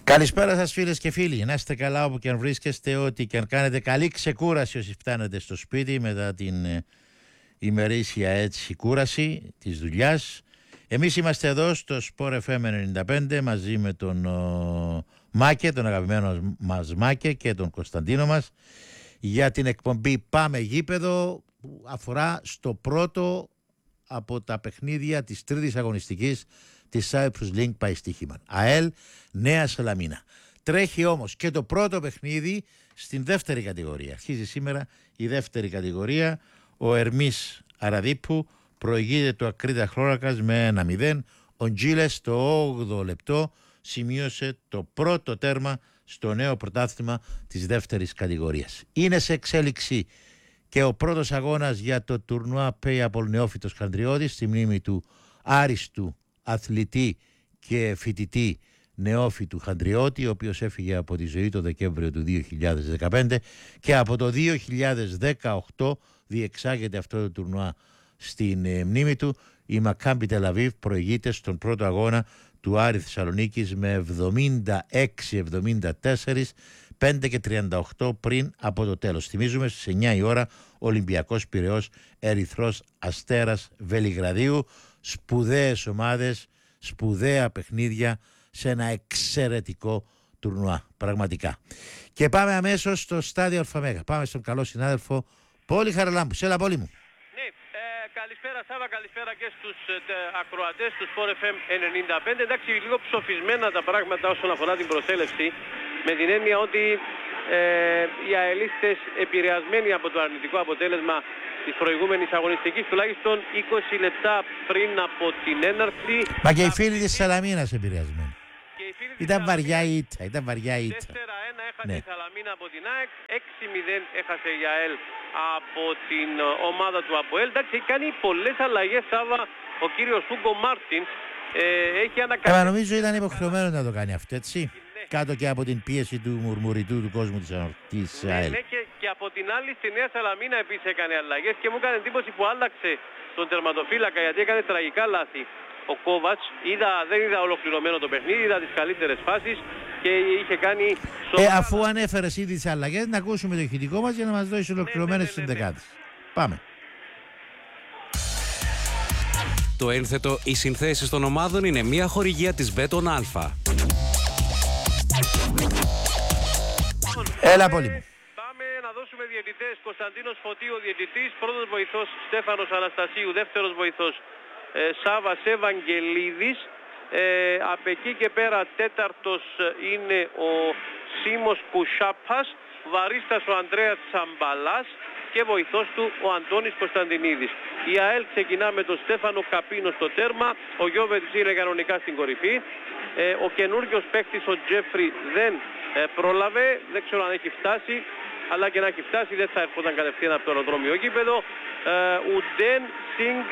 Καλησπέρα σας φίλες και φίλοι. Να είστε καλά όπου και αν βρίσκεστε, ό,τι και αν κάνετε. Καλή ξεκούραση όσοι φτάνετε στο σπίτι μετά την ημερήσια έτσι κούραση της δουλειάς. Εμείς είμαστε εδώ στο Sport FM 95 μαζί με τον Μάκε, τον αγαπημένο μας Μάκε και τον Κωνσταντίνο μας για την εκπομπή Πάμε Γήπεδο που αφορά στο πρώτο από τα παιχνίδια της τρίτης αγωνιστικής της Cyprus Link πάει στοίχημα. ΑΕΛ Νέα Σαλαμίνα. Τρέχει όμως και το πρώτο παιχνίδι στην δεύτερη κατηγορία. Αρχίζει σήμερα η δεύτερη κατηγορία. Ο Ερμής Αραδίππου προηγείται το Ακρίτα Χλώρακας με 1-0. Ο Τζίλες στο 8ο λεπτό σημείωσε το πρώτο τέρμα στο νέο πρωτάθλημα της δεύτερης κατηγορίας. Είναι σε εξέλιξη και ο πρώτος αγώνας για το τουρνουά Payable Νεόφυτος Χαντριώτης στη μνήμη του άριστου αθλητή και φοιτητή νεόφυτου Χαντριώτη, ο οποίος έφυγε από τη ζωή το Δεκέμβριο του 2015 και από το 2018 διεξάγεται αυτό το τουρνουά στην μνήμη του. Η Μακάμπι Τελαβίβ προηγείται στον πρώτο αγώνα του Άρη Θεσσαλονίκης με 76-74, 5 και 38 πριν από το τέλος. Θυμίζουμε στις 9 η ώρα Ολυμπιακός Πειραιώς Ερυθρός Αστέρας Βελιγραδίου. Σπουδαίες ομάδες, σπουδαία παιχνίδια σε ένα εξαιρετικό τουρνουά, πραγματικά. Και πάμε αμέσως στο στάδιο Αλφαμέγα. Πάμε στον καλό συνάδελφο Πόλη Χαραλάμπου. Έλα Πόλη μου. Ναι, καλησπέρα Σάβα, καλησπέρα και στους ακροατές του Sport FM 95. Εντάξει, λίγο ψοφισμένα τα πράγματα όσον αφορά την προσέλευση, με την έννοια ότι οι αελίστες επηρεασμένοι από το αρνητικό αποτέλεσμα της προηγούμενης αγωνιστικής, τουλάχιστον 20 λεπτά πριν από την έναρξη. Μα και οι φίλοι της Σαλαμίνας επηρεασμένοι. Ήταν βαριά ήττα, ήταν βαριά ήττα. 4-1 έχασε η Σαλαμίνα από την ΑΕΚ, 6-0 έχασε η ΑΕΛ από την ομάδα του ΑΠΟΕΛ. Εντάξει, έχει κάνει πολλές αλλαγές Σάβα ο κύριος Ούγκο Μάρτινς. Έχει ανακαλύψει. Νομίζω ήταν υποχρεωμένο να το κάνει αυτό, έτσι. Κάτω και από την πίεση του μουρμουριτού του κόσμου της ΑΕΛ. Ναι, και από την άλλη στη Νέα Σαλαμίνα επίσης έκανε αλλαγές και μου έκανε εντύπωση που άλλαξε τον τερματοφύλακα, γιατί έκανε τραγικά λάθη ο Κόβατς. Δεν είδα ολοκληρωμένο το παιχνίδι, είδα τις καλύτερες φάσεις και είχε κάνει αφού ανέφερες ήδη τις αλλαγές, να ακούσουμε το ηχητικό μας για να μας δώσει ολοκληρωμένες ενδεκάδες. Πάμε. Το ένθετο «Οι συνθέσεις των ομάδων» είναι μια χορηγία της Μπέτον Αλφα. Έλα Πόλη μου. Πάμε να δώσουμε διαιτητές. Κωνσταντίνος Φωτίου διαιτητής, πρώτος βοηθός Στέφανος Αναστασίου, δεύτερος βοηθός Σάβας Ευαγγελίδης. Από εκεί και πέρα τέταρτος είναι ο Σίμος Κουσάπας, βαρίστας ο Ανδρέας Τσαμπαλάς και βοηθός του ο Αντώνης Κωνσταντινίδης. Η ΑΕΛ ξεκινά με τον Στέφανο Καπίνο στο τέρμα, ο Γιώβετης είναι κανονικά στην κορυφή. Ο καινούριος παίκτης ο Τζέφρι δεν πρόλαβε, δεν ξέρω αν έχει φτάσει, αλλά και να έχει φτάσει δεν θα έρχονταν κατευθείαν από το αεροδρόμιο γήπεδο. Ουντέν Σινγκ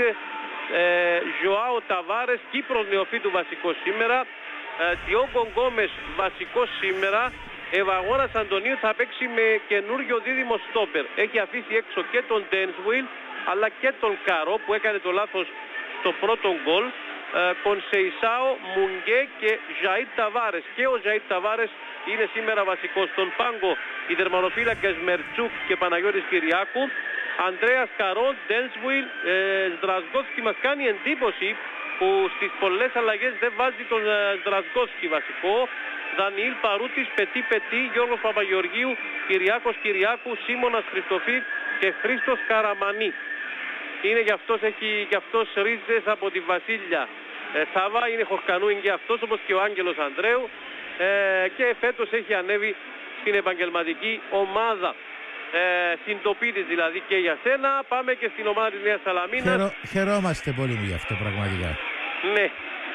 Ζωάο Ταβάρες, Κύπρος νεοφύτου βασικός σήμερα. Διόγκο Γκόμες βασικός σήμερα. Ευαγόρας Αντωνίου θα παίξει με καινούριο δίδυμο στόπερ. Έχει αφήσει έξω και τον Ντένσουιλ αλλά και τον Καρό που έκανε το λάθος στο πρώτο γκολ. Κονσεϊσάο, Μουνγκέ και Ζαΐτ Ταβάρες. Και ο Ζαΐτ Ταβάρες είναι σήμερα βασικός. Στον πάγκο οι δερμανοφύλακες Μερτσούκ και Παναγιώτης Κυριάκου. Ανδρέας Καρό, Ντένσουιλ, Σδρασγκόφσκι. Μας κάνει εντύπωση που στις πολλές αλλαγές δεν βάζει τον Σδρασγκόφσκι βασικό. Δανιήλ Παρούτης, Πετή, Γιώργος Παπαγεωργίου, Κυριάκος Κυριάκου, Σίμωνας Χριστοφή και Χρήστος Καραμανή. Είναι γι' αυτός, έχει γι' αυτός ρίζες από τη Βασίλεια Σάβα, είναι Χορκανούιν και αυτός, όπως και ο Άγγελος Ανδρέου, και φέτος έχει ανέβει στην επαγγελματική ομάδα. Συντοπίτης δηλαδή και για σένα. Πάμε και στην ομάδα της Νέας Σαλαμίνας. Χαιρόμαστε πολύ μου γι' αυτό πραγματικά. Ναι.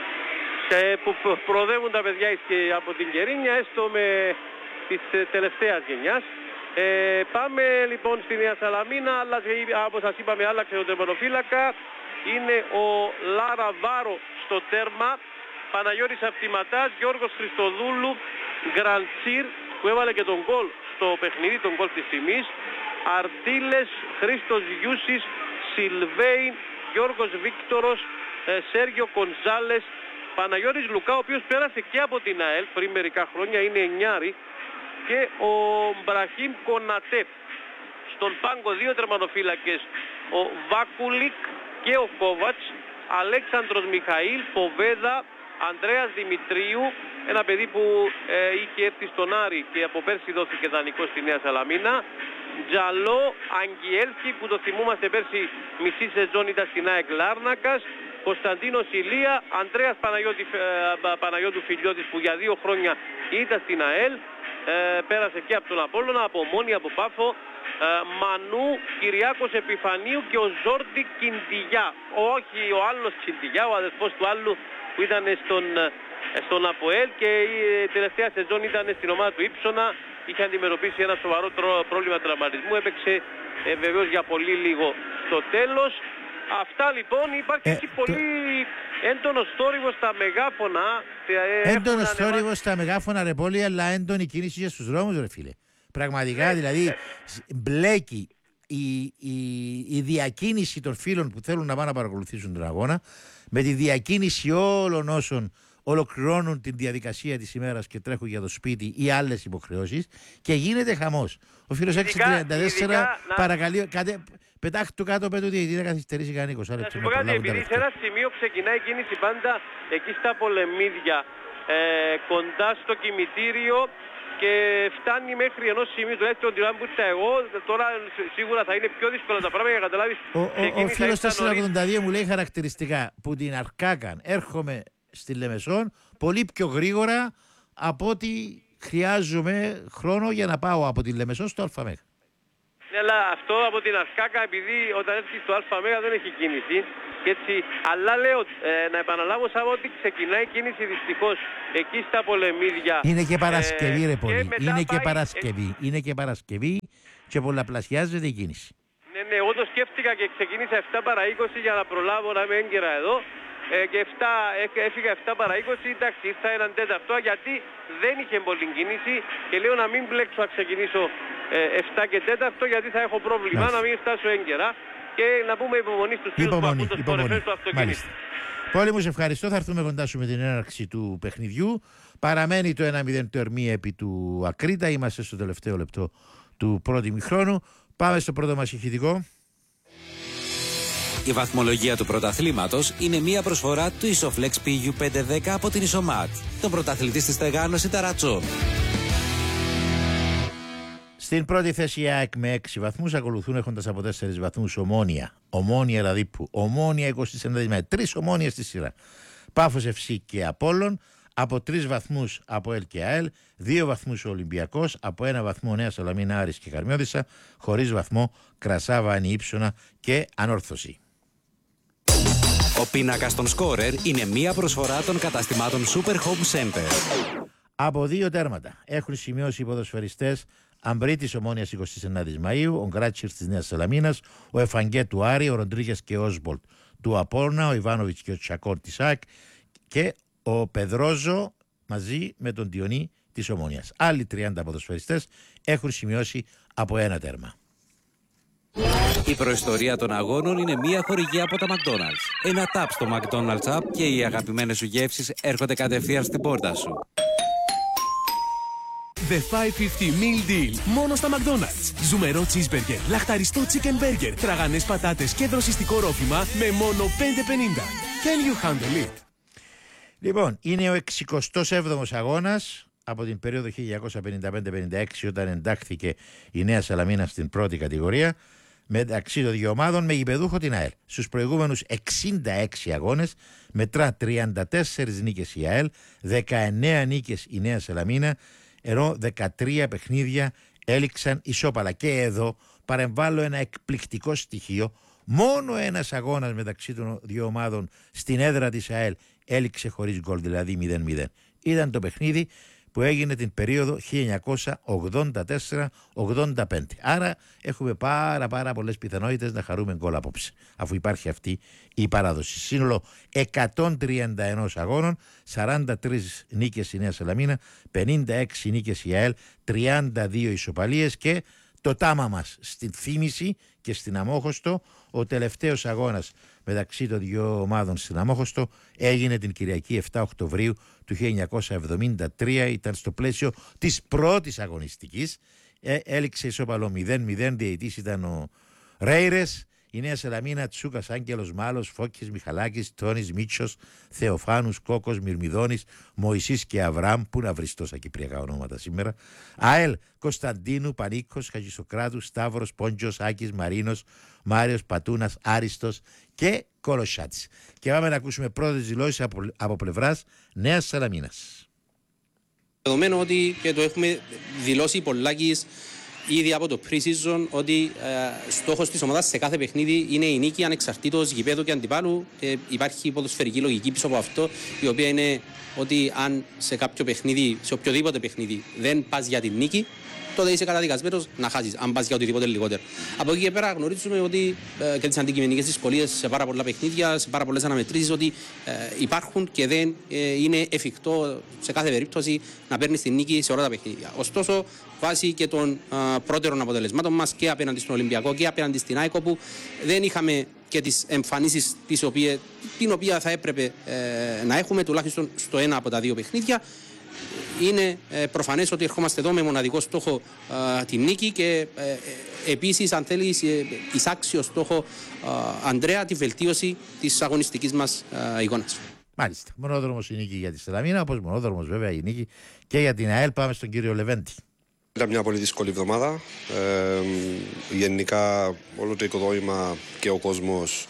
Που προοδεύουν τα παιδιά και από την Κερίνια, έστω με της τελευταίας γενιάς. Πάμε λοιπόν στη Νέα Σαλαμίνα, αλλά όπως σας είπαμε άλλαξε τον τερματοφύλακα. Είναι ο Λάρα Βάρο στο τέρμα, Παναγιώτης Αυτηματάς, Γιώργος Χριστοδούλου, Γκραντσίρ που έβαλε και τον γκολ στο παιχνίδι, τον γκολ της τιμής, Αρτίλες, Χρήστος Γιούσης, Σιλβέη, Γιώργος Βίκτορος, Σέργιο Κονζάλες Παναγιώτης Λουκά, ο οποίος πέρασε και από την ΑΕΛ πριν μερικά χρόνια, είναι εννιάρη, και ο Μπραχίμ Κονατέ. Στον πάγκο 2 τερματοφύλακες, ο Βάκουλικ και ο Κόβατς, Αλέξανδρος Μιχαήλ, Ποβέδα, Ανδρέας Δημητρίου, ένα παιδί που είχε έρθει στον Άρη και από πέρσι δόθηκε δανεικό στη Νέα Σαλαμίνα, Τζαλό, Αγγιέλσκι που το θυμούμαστε πέρσι μισή σεζόν ήταν στην ΑΕΚ Λάρνακας, Κωνσταντίνος Ηλία, Ανδρέας Παναγιώτου Φιλιώτης που για 2 χρόνια ήταν στην ΑΕΛ, πέρασε και από τον Απόλλωνα, από Ομόνια, από Πάφο, Μανού, Κυριάκος Επιφανίου και ο Ζόρντι Κιντιγιά. Όχι ο άλλος Κιντιγιά, ο αδερφός του άλλου που ήταν στον ΑΠΟΕΛ και η τελευταία σεζόν ήταν στην ομάδα του Ύψωνα. Είχε αντιμετωπίσει ένα σοβαρό πρόβλημα τραυματισμού, έπαιξε βεβαίως για πολύ λίγο στο τέλος. Αυτά λοιπόν, υπάρχει πολύ έντονος θόρυβος στα μεγάφωνα. Έντονος θόρυβος στα μεγάφωνα, ρε Πόλη, αλλά έντονη κίνηση για στους δρόμους, ρε φίλε. Πραγματικά, δηλαδή, μπλέκει η διακίνηση των φίλων που θέλουν να πάνε να παρακολουθήσουν τον αγώνα με τη διακίνηση όλων όσων ολοκληρώνουν την διαδικασία της ημέρας και τρέχουν για το σπίτι ή άλλες υποχρεώσεις και γίνεται χαμός. Ο φίλος 634 παρακαλεί, πετάχτε του κάτω, πέτω ότι είναι καθυστερήσει κανένα 20 λεπτά. Να σου πω κάτι, επειδή σε ένα σημείο ξεκινάει η κίνηση πάντα εκεί στα Πολεμίδια, κοντά στο κημητήριο, και φτάνει μέχρι ενός σημείου, τουλάχιστον την ώρα που ήρθα εγώ. Τώρα σίγουρα θα είναι πιο δύσκολα τα πράγματα για να καταλάβεις. Ο φίλος 482 μου λέει χαρακτηριστικά που την Αρκάκαν έρχομαι στη Λεμεσόν πολύ πιο γρήγορα από ότι χρειάζομαι χρόνο για να πάω από τη Λεμεσόν στο ΑΜΕΓ. Ναι, αλλά αυτό από την Αρκάκα, επειδή όταν έρθει στο ΑΜΕΓ δεν έχει κίνηση. Και έτσι, αλλά λέω να επαναλάβω Σάββα ότι ξεκινάει η κίνηση δυστυχώς εκεί στα Πολεμίδια. Είναι και Παρασκευή, ρε Πολύ. Είναι και Παρασκευή. Είναι και Παρασκευή και πολλαπλασιάζεται η κίνηση. Ναι, εγώ το σκέφτηκα και ξεκίνησα 7 παρά 20 για να προλάβω να είμαι έγκαιρα εδώ. Και έφυγα 7 παρά 20, εντάξει, ήρθα έναν τέταρτο γιατί δεν είχε πολύ κίνηση και λέω να μην μπλέξω να ξεκινήσω 7 και 4 γιατί θα έχω πρόβλημα να μην φτάσω έγκαιρα. Και να πούμε υπομονή στους φίλους που ακούν τους κορυφαίους του αυτοκίνητου. Πόλη μου, σε ευχαριστώ. Θα έρθουμε κοντά σου με την έναρξη του παιχνιδιού. Παραμένει το 1-0 το Ερμή επί του Ακρίτα. Είμαστε στο τελευταίο λεπτό του πρώτου ημιχρόνου. Πάμε στο πρώτο μας ηχητικό. Η βαθμολογία του πρωταθλήματος είναι μία προσφορά του Isoflex PU510 από την Isomat. Τον πρωταθλητή στη στεγάνωση Ταρατσό. Στην πρώτη θέση η ΑΕΚ με 6 βαθμούς, ακολουθούν έχοντας από 4 βαθμούς Ομόνια. Ομόνια Ραδίππου, Ομόνια 29 με 3 Ομόνια στη σειρά. Πάφος FC και Απόλλων, από 3 βαθμούς από ΕΛ και ΑΕΛ, 2 βαθμούς ο Ολυμπιακός, από 1 βαθμό Νέα Σαλαμίνα, Άρης και Καρμιώδησα, χωρίς βαθμό Κρασάβα, Άνη Ήψωνα και Ανόρθωση. Ο πίνακας των σκόρερ είναι μία προσφορά των καταστημάτων Super Home Center. Από 2 τέρματα έχουν σημειώσει οι ποδοσφαιριστές Αμπρίτης Ομόνιας 29 Μαΐου, ο Γκράτσιρ της Νέας Σαλαμίνας, ο Εφαγκέ του Άρη, ο Ροντρίγες και ο Όσμπολτ του Απόλλωνα, ο Ιβάνοβιτς και ο Τσακόρ της ΑΕΚ και ο Πεδρόζο μαζί με τον Διονύ της Ομόνιας. Άλλοι 30 ποδοσφαιριστές έχουν σημειώσει από 1 τέρμα. Η προϊστορία των αγώνων είναι μία χορηγία από τα McDonald's. Ένα tap στο McDonald's app και οι αγαπημένες σου γεύσεις έρχονται κατευθείαν στην πόρτα σου. The 550 Meal Deal. Μόνο στα McDonald's. Ζουμερό cheeseburger, λαχταριστό chicken burger, τραγανές πατάτες και δροσιστικό ρόφημα με μόνο 5,50. Can you handle it? Λοιπόν, είναι ο 67ος αγώνας από την περίοδο 1955-56 όταν εντάχθηκε η Νέα Σαλαμίνα στην πρώτη κατηγορία μεταξύ των δύο ομάδων με γηπεδούχο την ΑΕΛ. Στους προηγούμενους 66 αγώνες μετρά 34 νίκες η ΑΕΛ, 19 νίκες η Νέα Σαλαμίνα, ενώ 13 παιχνίδια έληξαν ισόπαλα. Και εδώ παρεμβάλλω ένα εκπληκτικό στοιχείο. Μόνο ένας αγώνας μεταξύ των δύο ομάδων στην έδρα της ΑΕΛ έληξε χωρίς γκολ, δηλαδή 0-0. Ήταν το παιχνίδι που έγινε την περίοδο 1984-85. Άρα έχουμε πάρα πολλές πιθανότητες να χαρούμε γκολ απόψε, αφού υπάρχει αυτή η παράδοση. Σύνολο 131 αγώνων, 43 νίκες η Νέα Σαλαμίνα, 56 νίκες η ΑΕΛ, 32 ισοπαλίες και το τάμα μας στην θύμηση και στην αμόχωστο, ο τελευταίος αγώνας μεταξύ των δύο ομάδων στην Αμόχωστο έγινε την Κυριακή 7 Οκτωβρίου του 1973. Ήταν στο πλαίσιο της πρώτης αγωνιστικής. Έληξε ισόπαλο 0-0. Διαιτητής ήταν ο Ρέιρες. Η Νέα Σαλαμίνα, Τσούκας, Άγγελος, Μάλος, Φώκης, Μιχαλάκης, Τόνης, Μίτσος, Θεοφάνους, Κόκος, Μυρμιδόνης, Μωυσής και Αβραάμ. Πού να βρεις τόσα κυπριακά ονόματα σήμερα. ΑΕΛ, Κωνσταντίνου, Πανίκος, Χατζησοκράτου, Σταύρος, Πόντζος, Άκης, Μαρίνος, Μάριος, Πατούνας, Άριστος και Κολοσσάτης. Και πάμε να ακούσουμε πρώτες δηλώσεις από πλευράς Νέας Σαλαμίνας. Δεδομένου ότι και το έχουμε δηλώσει πολλάκις ήδη από το pre-season ότι στόχος της ομάδας σε κάθε παιχνίδι είναι η νίκη ανεξαρτήτως γηπέδου και αντιπάλου. Υπάρχει ποδοσφαιρική λογική πίσω από αυτό, η οποία είναι ότι αν σε κάποιο παιχνίδι, σε οποιοδήποτε παιχνίδι δεν πας για την νίκη, τότε είσαι καταδικασμένος να χάσεις, αν πας για οτιδήποτε λιγότερο. Από εκεί και πέρα γνωρίζουμε ότι και τις αντικειμενικές δυσκολίες σε πάρα πολλά παιχνίδια, σε πάρα πολλές αναμετρήσεις, ότι υπάρχουν και δεν είναι εφικτό σε κάθε περίπτωση να παίρνεις την νίκη σε όλα τα παιχνίδια. Ωστόσο, βάσει και των πρώτερων αποτελεσμάτων μας και απέναντι στον Ολυμπιακό και απέναντι στην ΑΕΚ, που δεν είχαμε και τις εμφανίσεις την οποία θα έπρεπε να έχουμε τουλάχιστον στο ένα από τα δύο παιχνίδια, είναι προφανές ότι ερχόμαστε εδώ με μοναδικό στόχο την νίκη και επίσης, αν θέλεις, εισάξιο στόχο, Ανδρέα, τη βελτίωση της αγωνιστικής μας εικόνας. Μάλιστα. Μονόδρομος η νίκη για τη Σαλαμίνα, όπως μονόδρομος βέβαια η νίκη και για την ΑΕΛ. Πάμε στον κύριο Λεβέντη. Ήταν μια πολύ δύσκολη εβδομάδα. Γενικά όλο το οικοδόμημα και ο κόσμος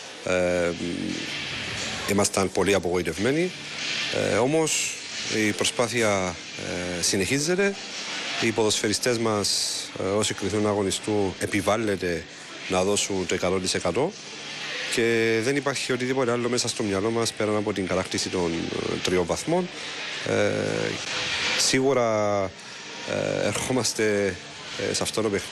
ήμασταν πολύ απογοητευμένοι. Όμως η προσπάθεια συνεχίζεται. Οι ποδοσφαιριστές μας, όσοι κληθούν να αγωνιστούν, επιβάλλεται να δώσουν το 100% και δεν υπάρχει οτιδήποτε άλλο μέσα στο μυαλό μας πέραν από την κατάκτηση των 3 βαθμών. Σίγουρα ερχόμαστε σε αυτό το παιχνίδι